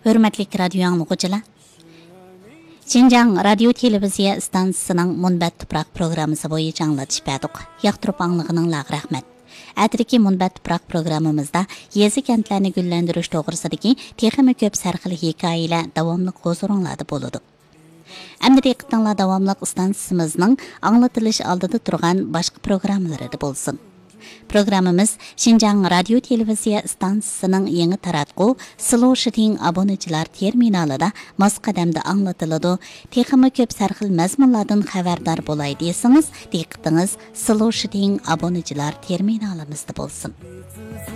Hürmetlik radyo anlıqıcılar. Şinjan Radio Televiziya stansiyasının Munbat Tuproq programmasi bo'yicha anglatish berdik. Yoqtirib anglag'ininglarga rahmat. Atdagi Munbat Tuproq programmamizda yezi kentlarni gullantirish to'g'risidagi texnik ko'p sarxil hikoyalar davomli huzuringlarda bo'ladi. Endi diqqatinglar davomli stansiyasimizning anglatilish oldida turgan boshqa programmalarida bo'lsin. Programmamiz Şinjan Radio Televiziya stansiyasining yangi taratqu Slow Shiting obunachilar terminalida mos qadamda anglatiladi. Texnik ko'p sarxil mazmunlardan xabardor bo'lay desangiz, diqqatingiz Slow Shiting obunachilar terminalimizda bo'lsin.